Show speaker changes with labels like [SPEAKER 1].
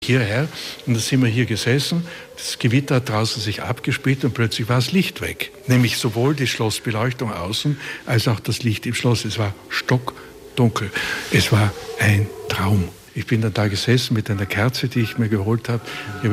[SPEAKER 1] hierher und da sind wir hier gesessen, das Gewitter hat draußen sich abgespielt und plötzlich war das Licht weg. Nämlich sowohl die Schlossbeleuchtung außen als auch das Licht im Schloss. Es war stockdunkel. Es war ein Traum. Ich bin dann da gesessen mit einer Kerze, die ich mir geholt habe.